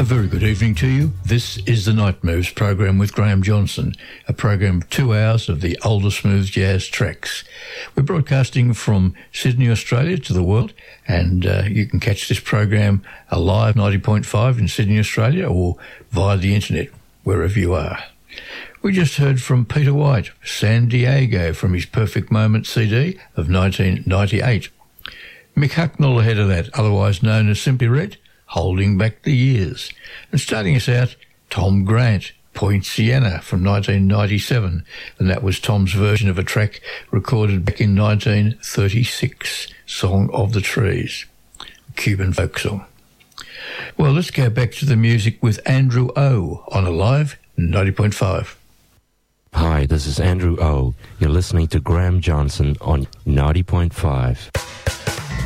A very good evening to you. This is the Night Moves program with Graham Johnson, a program of 2 hours of the older smooth jazz tracks. We're broadcasting from Sydney, Australia to the world, and you can catch this program alive 90.5 in Sydney, Australia, or via the internet, wherever you are. We just heard from Peter White, San Diego, from his Perfect Moment CD of 1998. Mick Hucknall ahead of that, otherwise known as Simply Red, Holding Back the Years. And starting us out, Tom Grant, Point Siena from 1997, and that was Tom's version of a track recorded back in 1936, Song of the Trees, a Cuban folk song. Well, let's go back to the music with Andrew O on Alive 90.5. Hi, this is Andrew O. You're listening to Graham Johnson on 90.5.